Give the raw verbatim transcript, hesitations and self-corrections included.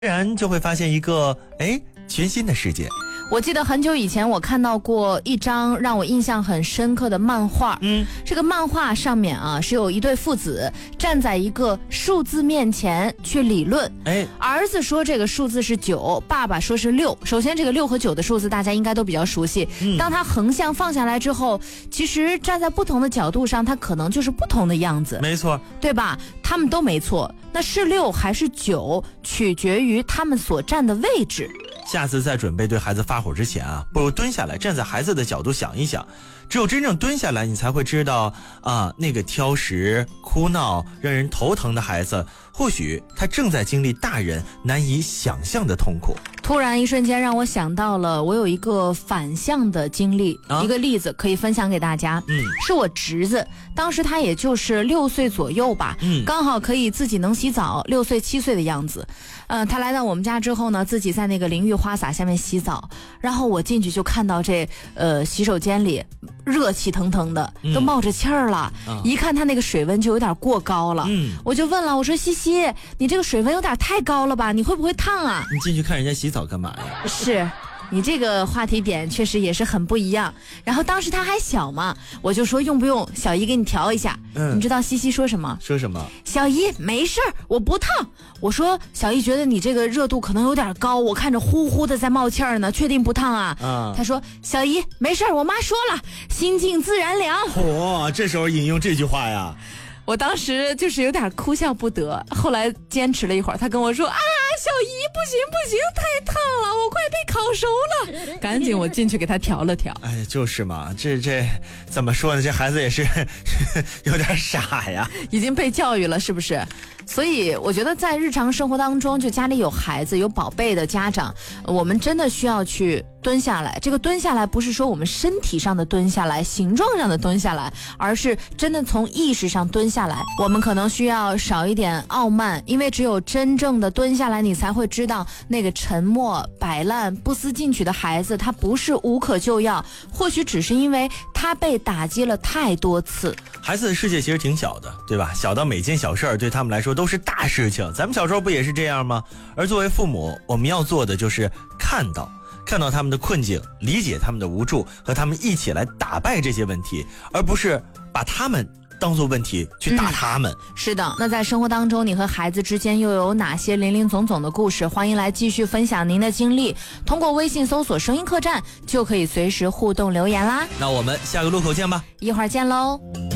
自然就会发现一个哎全新的世界。 我记得很久以前我看到过一张让我印象很深刻的漫画， 嗯， 这个漫画上面啊是有一对父子站在一个数字面前去理论， 哎， 儿子说这个数字是九，爸爸说是六。首先这个六和九的数字大家应该都比较熟悉， 嗯， 当它横向放下来之后，其实站在不同的角度上它可能就是不同的样子， 没错， 对吧？他们都没错，那是六还是九取决于他们所站的位置。 下次在准备对孩子发火之前啊，不如蹲下来，站在孩子的角度想一想。只有真正蹲下来，你才会知道啊，那个挑食、哭闹、让人头疼的孩子，或许他正在经历大人难以想象的痛苦。 突然一瞬间让我想到了，我有一个反向的经历，啊、一个例子可以分享给大家。 嗯， 是我侄子，当时他也就是六岁左右吧， 嗯， 刚好可以自己能洗澡，六岁七岁的样子。嗯、呃，他来到我们家之后呢，自己在那个淋浴花洒下面洗澡，然后我进去就看到这呃洗手间里热气腾腾的，都冒着气儿了、嗯啊，一看他那个水温就有点过高了。嗯，我就问了，我说西西，你这个水温有点太高了吧？你会不会烫啊？ 你进去看人家洗澡干嘛呀？ 是。你这个话题点确实也是很不一样。然后当时他还小嘛，我就说用不用小姨给你调一下。嗯，你知道西西说什么？ 说什么？ 小姨没事儿，我不烫。我说小姨觉得你这个热度可能有点高，我看着呼呼的在冒气儿呢，确定不烫啊？啊，他说小姨没事儿，我妈说了，心静自然凉。 嚯、哦，这时候引用这句话呀。 我当时就是有点哭笑不得，后来坚持了一会儿，他跟我说啊，小姨不行不行，太烫了，我快被烤熟了，赶紧我进去给他调了调。 哎，就是嘛，这这怎么说呢？这孩子也是有点傻呀， 已经被教育了，是不是？所以我觉得在日常生活当中，就家里有孩子有宝贝的家长，我们真的需要去蹲下来。这个蹲下来不是说我们身体上的蹲下来，形状上的蹲下来，而是真的从意识上蹲下来。我们可能需要少一点傲慢，因为只有真正的蹲下来，你才会知道那个沉默摆烂不思进取的孩子，他不是无可救药，或许只是因为他被打击了太多次。 孩子的世界其实挺小的，对吧？小到每件小事儿对他们来说都是大事情。咱们小时候不也是这样吗？而作为父母，我们要做的就是看到看到他们的困境，理解他们的无助，和他们一起来打败这些问题，而不是把他们当作问题去打他们、嗯、 是的。那在生活当中，你和孩子之间又有哪些零零总总的故事？欢迎来继续分享您的经历，通过微信搜索声音客栈就可以随时互动留言啦。 那我们下个路口见吧， 一会儿见喽。